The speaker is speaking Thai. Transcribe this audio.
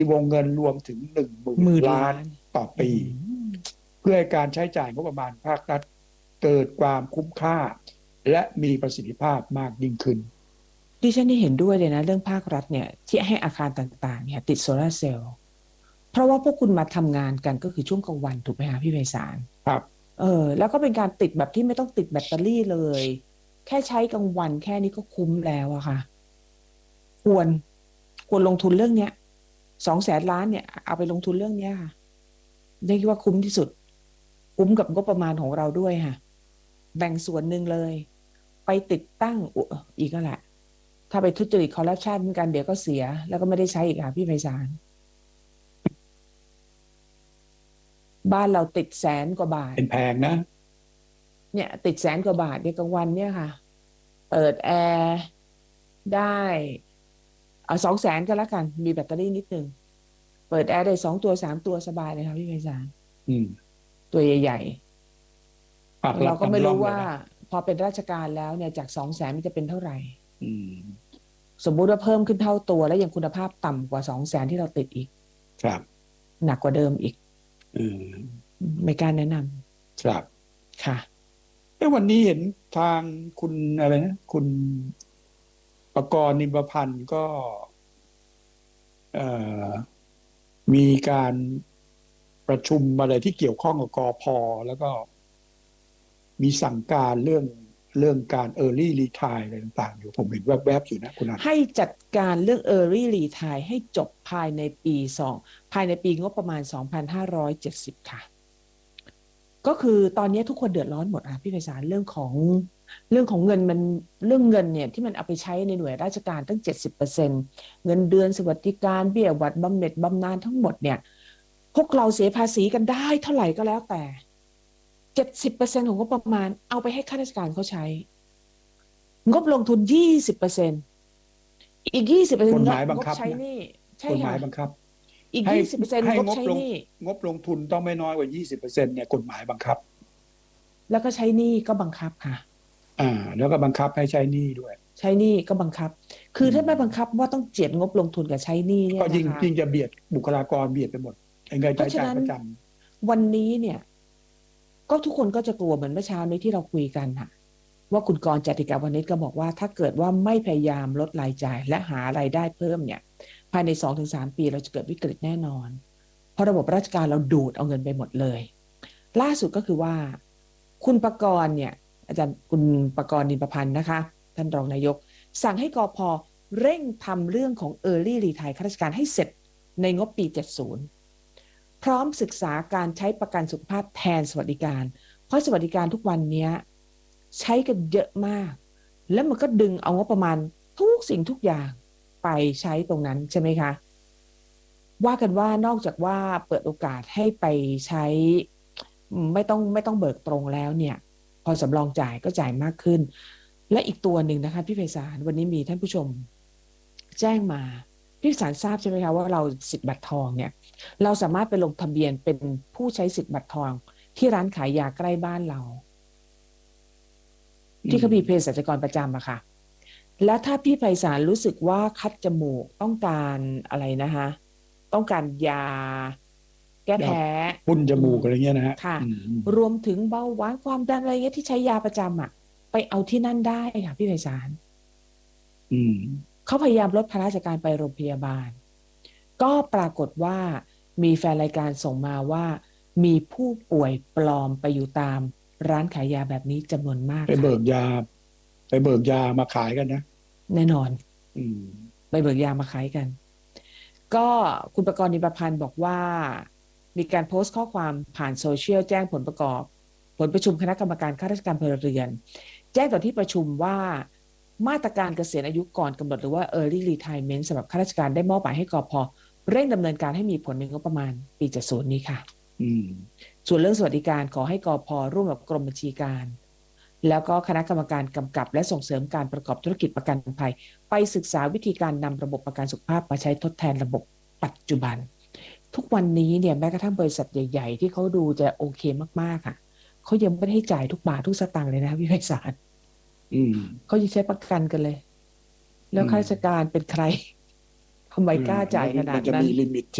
วงเงินรวมถึง10,000 หมื่นล้านล้านต่ออืปีมเพื่อให้การใช้จ่ายงบประมาณภาครัฐเกิดความคุ้มค่าและมีประสิทธิภาพมากยิ่งขึ้นดิฉันนี่เห็นด้วยเลยนะเรื่องภาครัฐเนี่ยที่ให้อาคารต่างๆเนี่ยติดโซลาร์เซลล์เพราะว่าพวกคุณมาทำงานกันก็คือช่วงกลางวันถูกไหมคะพี่ไพศาลครับแล้วก็เป็นการติดแบบที่ไม่ต้องติดแบตเตอรี่เลยแค่ใช้กลางวันแค่นี้ก็คุ้มแล้วอะค่ะควรควรลงทุนเรื่องเนี้ย200,000,000,000เนี่ยเอาไปลงทุนเรื่องเนี้ยค่ะได้คิดว่าคุ้มที่สุดคุ้มกับงบประมาณของเราด้วยค่ะแบ่งส่วนหนึ่งเลยไปติดตั้งอีกก็แหละถ้าไปทุจริตคอร์รัปชันกันเดี๋ยวก็เสียแล้วก็ไม่ได้ใช้อีกค่ะพี่ไพศาลบ้านเราติด100,000 กว่าบาทเป็นแพงนะเนี่ยติด100,000 กว่าบาทเดี๋ยวกลางวันเนี่ยค่ะเปิดแอร์ได้เอา200,000ก็แล้วกันมีแบตเตอรี่นิดนึงเปิดแอร์ได้2 ตัว 3 ตัวสบายเลยค่ะพี่ไพศาลอืมตัวใหญ่ภาคๆเราก็ไม่รัฐนำร่อรู้ว่างเลยนะพอเป็นราชการแล้วเนี่ยจาก200,000มันจะเป็นเท่าไหร่อืมสมมุติว่าเพิ่มขึ้นเท่าตัวแล้วยังคุณภาพต่ำกว่า200,000ที่เราติดอีกครับหนักกว่าเดิมอีกอืมไม่กล้าแนะนครับำค่ะวันนี้เห็นทางคุณอะไรนะคุณประกรณ์นิมประพันธ์ก็เอ่อมีการประชุมอะไรที่เกี่ยวข้องกับกอพแล้วก็มีสั่งการเรื่องการ Early Retire อะไรต่างๆอยู่ผมเห็นแวบๆอยู่นะคุณนันให้จัดการเรื่อง Early Retire ให้จบภายในปีงบประมาณ2570ค่ะก็คือตอนนี้ทุกคนเดือดร้อนหมดค่ะพี่ไพศาลเรื่องของเงินมันเรื่องเงินเนี่ยที่มันเอาไปใช้ในหน่วยราชการตั้ง70%เงินเดือนสวัสดิการเบี้ยหวัดบำเหน็จบำนาญทั้งหมดเนี่ยพวกเราเสียภาษีกันได้เท่าไหร่ก็แล้วแต่70%ของงบประมาณเอาไปให้ข้าราชการเขาใช้งบลงทุน20%อีกกฎ 20% หมายบังบงคับนะใช้หนี่ใช่กฎหมายค่ะบังคับอีกให้ 20% ให้งบใช้หนี้งบลงทุนต้องไม่น้อยกว่า20%เนี่ยกฎหมายบังคับแล้วก็ใช้หนี้ก็บังคับค่ะแล้วก็บังคับให้ใช้หนี้ด้วยใช้หนี้ก็บังคับคือือถ้าไม่บังคับมว่าต้องเจียดงบลงทุนกับใช้หนี้เนี่ก็ยิ่งยนะคะยิ่งจะเบียดบุคลากรเบียดไปหมดไอ้เงินเพราะฉะนั้นใช้จ่ายประจวันนี้เนี่ยก็ทุกคนก็จะกลัวเหมือนเมื่อเช้านี้ที่เราคุยกันค่ะว่าคุณกรณ์จติกาวนิชก็บอกว่าถ้าเกิดว่าไม่พยายามลดรายจ่ายและหารายได้เพิ่มเนี่ยภายใน2-3 ปีเราจะเกิดวิกฤตแน่นอนเพราะระบบราชการเราดูดเอาเงินไปหมดเลยล่าสุดก็คือว่าคุณประกรณ์เนี่ยอาจารย์คุณประกรณ์นินประพันธ์นะคะท่านรองนายกสั่งให้กพเร่งทำเรื่องของ Early Retire ข้าราชการให้เสร็จในงบปี70พร้อมศึกษาการใช้ประกันสุขภาพแทนสวัสดิการเพราะสวัสดิการทุกวันนี้ใช้กันเยอะมากแล้วมันก็ดึงเอางบประมาณทุกสิ่งทุกอย่างไปใช้ตรงนั้นใช่ไหมคะว่ากันว่านอกจากว่าเปิดโอกาสให้ไปใช้ไม่ต้องเบิกตรงแล้วเนี่ยพอสำรองจ่ายก็จ่ายมากขึ้นและอีกตัวหนึ่งนะคะพี่ไพศาลวันนี้มีท่านผู้ชมแจ้งมาพี่ไพศาลทราบใช่ไหมคะว่าเราสิทธิ์บัตรทองเนี่ยเราสามารถไปลงทะเบียนเป็นผู้ใช้สิทธิ์บัตรทองที่ร้านขายยาใกล้บ้านเราำที่เขามีเภสัชกรประจำอะค่ะแล้วถ้าพี่ไพศาลรู้สึกว่าคัดจมูกต้องการอะไรนะคะต้องการยาแก้ยาแพ้พ่นจอืมมูกอะไรเงี้ยนะฮะค่ะอืมรวมถึงเบาหวานความดันอะไรเงี้ยที่ใช้ยาประจำอะไปเอาที่นั่นได้ค่ะพี่ไพศาลอืมเขาพยายามลดภาระจากการไปโรงพยาบาลก็ปรากฏว่ามีแฟนรายการส่งมาว่ามีผู้ป่วยปลอมไปอยู่ตามร้านขายยาแบบนี้จำนวนมากไปค่ะเบิกยาไปเบิกยามาขายกันนะแน่นอนอืมไปเบิกยามาขายกันก็คุณประกรณ์นิประพันธ์บอกว่ามีการโพสต์ข้อความผ่านโซเชียลแจ้งผลประกอบผลประชุมคณะกรรมการข้าราชการพลเรือนแจ้งต่อที่ประชุมว่ามาตรการเกษียณอายุก่อนกำหนดหรือว่า Early Retirement สำหรับข้าราชการได้มอบหมายให้กพเร่งดำเนินการให้มีผลในงบประมาณปี70นี้ค่ะอืมส่วนเรื่องสวัสดิการขอให้กพร่วมกับกรมบัญชีการแล้วก็คณะกรรมการกำกับและส่งเสริมการประกอบธุรกิจประกันภัย ไปศึกษาวิธีการนำระบบประกันสุขภาพมาใช้ทดแทนระบบปัจจุบันทุกวันนี้เนี่ยแม้กระทั่งบริษัทใหญ่ๆที่เขาดูจะโอเคมากๆค่ะเขายังไม่ได้จ่ายทุกบาททุกสตางค์เลยนะพี่ไพศาลอืมเขายังใช้ประกันกันเลยแล้อืมวข้าราชการเป็นใครทำไมกล้าจ่ายขนามัดนั้นนจะมีลิมิต